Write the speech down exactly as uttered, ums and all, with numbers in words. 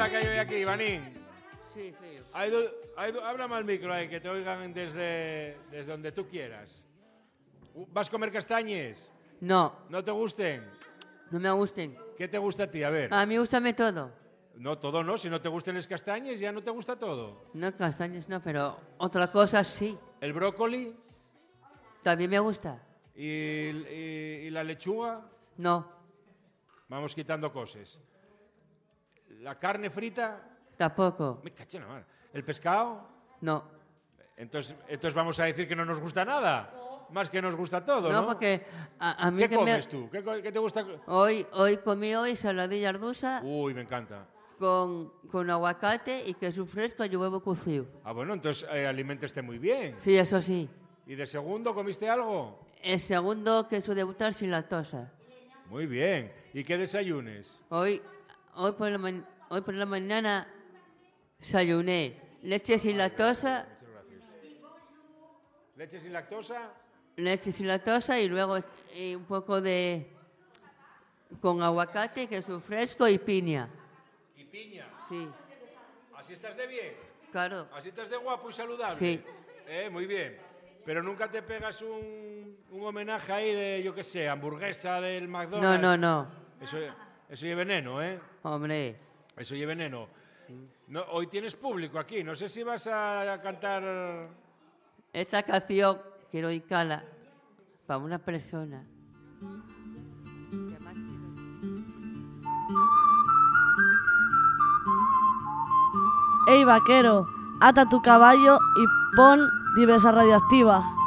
fiesta que hay hoy aquí, Ivanín. Sí, sí. Hay do, hay do, habla mal micro ahí, que te oigan desde, desde donde tú quieras. ¿Vas a comer castañes? No, ¿No te gusten? no me gusten. ¿Qué te gusta a ti? A ver. A mí úsame todo. No, todo no. Si no te gustan las castañes, ya no te gusta todo. No, castañas no, pero otra cosa sí. ¿El brócoli? También me gusta. ¿Y, y, y la lechuga? No, Vamos quitando cosas. ¿La carne frita? tampoco. Me caché en la mano. ¿El pescado? No. Entonces, entonces vamos a decir que no nos gusta nada. Más que nos gusta todo, ¿no? No, porque a, a mí ¿Qué que comes me... tú? ¿Qué, co- qué te gusta? Hoy, hoy comí hoy saladilla ardusa Uy, me encanta. con, con aguacate y queso fresco y huevo cocido. Ah, bueno, entonces eh, aliménteste muy bien. Sí, eso sí. ¿Y de segundo comiste algo? El segundo, queso de butar sin lactosa. Muy bien. ¿Y qué desayunes? Hoy, hoy, por la ma- hoy por la mañana desayuné leche sin lactosa, Muchas gracias. ¿Leche sin lactosa? leche sin lactosa y luego eh, un poco de... con aguacate, queso fresco y piña. ¿Y piña? Sí, ¿Así estás de bien? claro. ¿Así estás de guapo y saludable? Sí. Eh, muy bien. Pero nunca te pegas un, un homenaje ahí de, yo qué sé, hamburguesa del No, McDonald's. no, no. Eso, eso lleva veneno, ¿eh? Hombre, Eso lleva veneno. No, hoy tienes público aquí. No sé si vas a cantar... esta canción quiero dedicarla para una persona. que más quiero. Ey vaquero, ata tu caballo y pon diversa radioactiva.